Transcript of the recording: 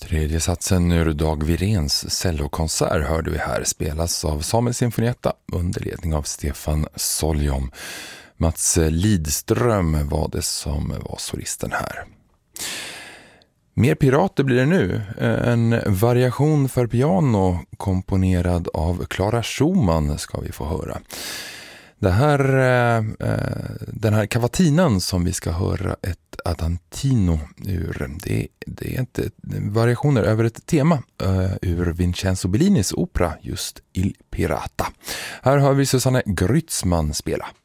Tredje satsen ur Dag Wiréns cellokonsert hörde vi här, spelas av Samuel Sinfonietta under ledning av Stefan Soljom. Mats Lidström var det som var solisten här. Mer pirater blir det nu. En variation för piano komponerad av Clara Schumann ska vi få höra. Den här cavatinan som vi ska höra ett Adantino ur, det är inte variationer över ett tema ur Vincenzo Bellinis opera just Il Pirata. Här har vi Susanne Grützmann spela.